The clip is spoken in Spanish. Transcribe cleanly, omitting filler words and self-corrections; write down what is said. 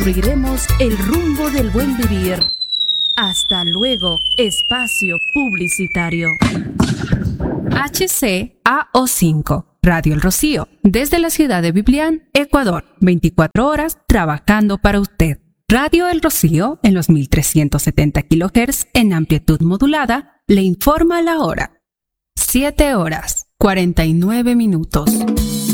Construiremos el rumbo del buen vivir. Hasta luego, espacio publicitario. HCAO5, Radio El Rocío, desde la ciudad de Biblián, Ecuador, 24 horas trabajando para usted. Radio El Rocío, en los 1370 kHz en amplitud modulada, le informa la hora. 7 horas, 49 minutos.